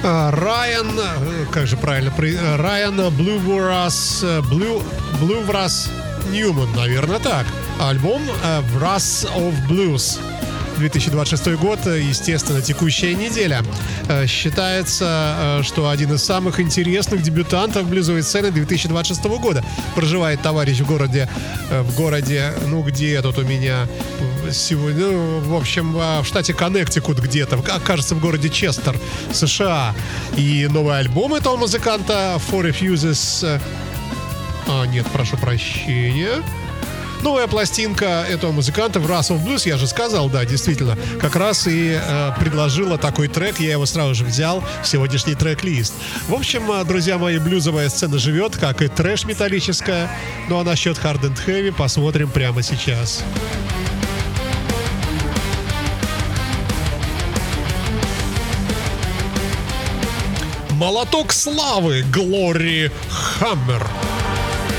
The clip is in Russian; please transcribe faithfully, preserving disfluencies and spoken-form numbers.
Райан, как же правильно, Райан Блюврас, Блю, Блюврас Ньюман, наверное, так. Альбом Wrath of Blues. две тысячи двадцать шестой год, естественно, текущая неделя. Считается, что один из самых интересных дебютантов блюзовой сцены две тысячи двадцать шестого года. Проживает товарищ в городе, в городе, ну где тут у меня сегодня, ну, в общем, в штате Коннектикут где-то, кажется, в городе Честер, США. И новый альбом этого музыканта For Refuses... А, нет, прошу прощения... Новая пластинка этого музыканта Wrath of Blues, я же сказал, да, действительно, как раз и э, предложила такой трек, я его сразу же взял в сегодняшний трек-лист. В общем, друзья мои, блюзовая сцена живет, как и трэш металлическая, ну а насчет Hard and Heavy посмотрим прямо сейчас. Молоток славы, Glory Hammer.